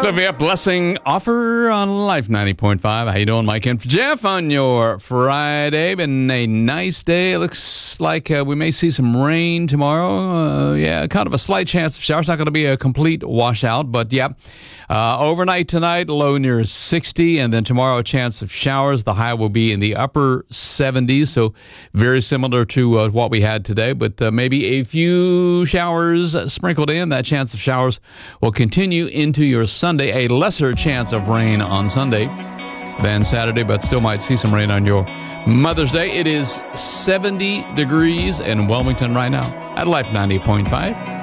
Living Up Blessing offer on Life 90.5. How you doing, Mike and Jeff, on your Friday? Been a nice day. It looks like we may see some rain tomorrow. Kind of a slight chance of showers. Not going to be a complete washout, but overnight tonight, low near 60, and then tomorrow a chance of showers. The high will be in the upper 70s, so very similar to what we had today, but maybe a few showers sprinkled in. That chance of showers will continue into your Sunday. A lesser chance of rain on Sunday than Saturday, but still might see some rain on your Mother's Day. It is 70 degrees in Wilmington right now at Life 90.5.